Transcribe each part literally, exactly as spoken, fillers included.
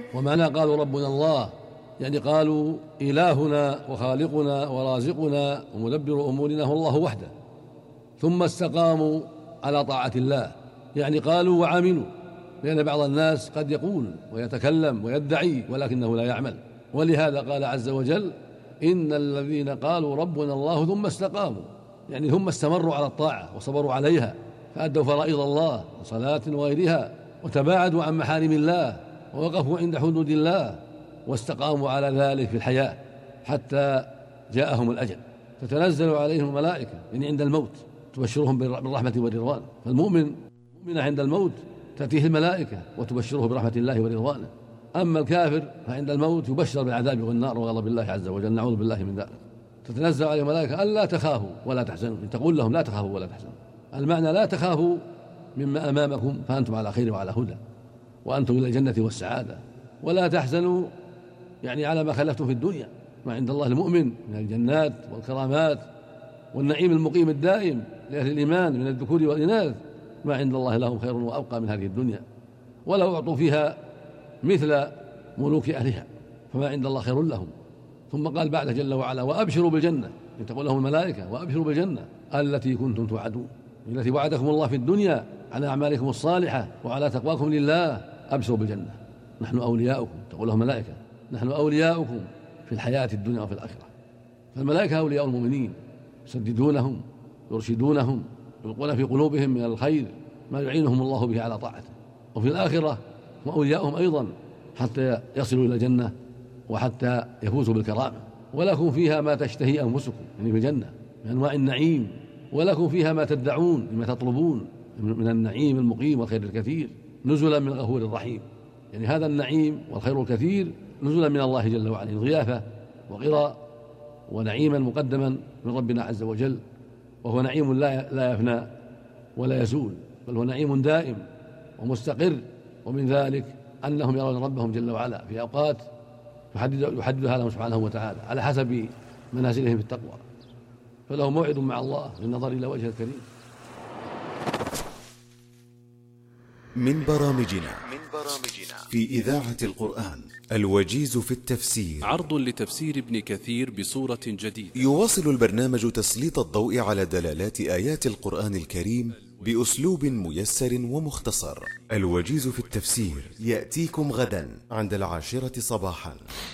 ومعنى قالوا ربنا الله يعني قالوا إلهنا وخالقنا ورازقنا ومدبر أمورنا هو الله وحده، ثم استقاموا على طاعة الله، يعني قالوا وعملوا، لأن بعض الناس قد يقول ويتكلم ويدعي ولكنه لا يعمل. ولهذا قال عز وجل إن الذين قالوا ربنا الله ثم استقاموا، يعني هم استمروا على الطاعة وصبروا عليها فأدوا فرائض الله وصلاة وغيرها، وتباعدوا عن محارم الله ووقفوا عند حدود الله، واستقاموا على ذلك في الحياة حتى جاءهم الأجل، تتنزل عليهم الملائكة يعني عند الموت تبشرهم بالرحمة والرضوان. فالمؤمن مؤمن عند الموت تأتيه الملائكة وتبشره برحمة الله ورضوانه. أما الكافر فعند الموت يبشر بالعذاب والنار وغضب الله عز وجل، نعوذ بالله من ذلك. تتنزل عليهم الملائكة ألا تخافوا ولا تحزنوا، تقول لهم لا تخافوا ولا تحزنوا، المعنى لا تخافوا مما أمامكم فأنتم على خير وعلى هدى وأنتم إلى الجنة والسعادة، ولا تحزنوا يعني على ما خلفتم في الدنيا، ما عند الله المؤمن من الجنات والكرامات والنعيم المقيم الدائم لأهل الإيمان من الذكور والإناث، ما عند الله لهم خير وأبقى من هذه الدنيا، ولو أعطوا فيها مثل ملوك أهلها فما عند الله خير لهم. ثم قال بعد جل وعلا وأبشروا بالجنة، تقول لهم الملائكة وأبشروا بالجنة التي كنتم توعدون، التي وعدكم الله في الدنيا على أعمالكم الصالحة وعلى تقواكم لله، أبشروا بالجنة نحن أولياؤكم، تقول لهم الملائكة نحن أولياؤكم في الحياة الدنيا وفي الآخرة. فالملائكة أولياء المؤمنين يسددونهم يرشدونهم يلقون في قلوبهم من الخير ما يعينهم الله به على طاعته، وفي الآخرة هم أولياؤهم أيضا حتى يصلوا إلى الجنة وحتى يفوزوا بالكرامة. ولكم فيها ما تشتهي أنفسكم يعني في الجنة من أنواع النعيم، ولكم فيها ما تدعون لما تطلبون من النعيم المقيم والخير الكثير نزلا من غفور رحيم. يعني هذا النعيم والخير الكثير نزلا من الله جل وعلا، ضيافة وغراء ونعيما مقدما من ربنا عز وجل، وهو نعيم لا يفنى ولا يزول، بل هو نعيم دائم ومستقر. ومن ذلك أنهم يرون ربهم جل وعلا في أوقات يحددها لهم سبحانه وتعالى على حسب منازلهم في التقوى، فلهم موعد مع الله للنظر إلى وجهه الكريم. من برامجنا في إذاعة القرآن الوجيز في التفسير، عرض لتفسير ابن كثير بصورة جديدة. يواصل البرنامج تسليط الضوء على دلالات آيات القرآن الكريم بأسلوب ميسر ومختصر. الوجيز في التفسير يأتيكم غدا عند العاشرة صباحا.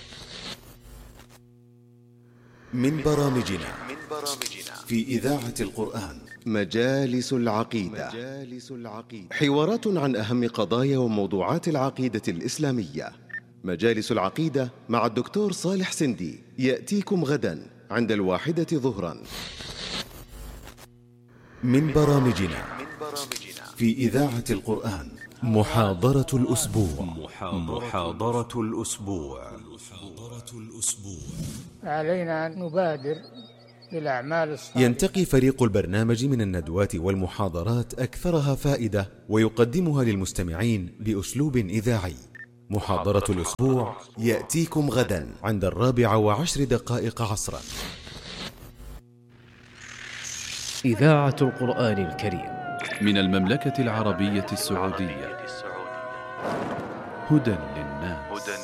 من برامجنا في إذاعة القرآن مجالس العقيدة، حوارات عن أهم قضايا وموضوعات العقيدة الإسلامية. مجالس العقيدة مع الدكتور صالح سندي يأتيكم غدا عند الواحدة ظهرا. من برامجنا في إذاعة القرآن محاضرة الأسبوع. محاضرة الأسبوع. علينا أن نبادر بالأعمال الصالحة. ينتقي فريق البرنامج من الندوات والمحاضرات أكثرها فائدة ويقدمها للمستمعين بأسلوب إذاعي. محاضرة الأسبوع يأتيكم غدا عند الرابعة وعشر دقائق عصرا. إذاعة القرآن الكريم من المملكة العربية السعودية، هدى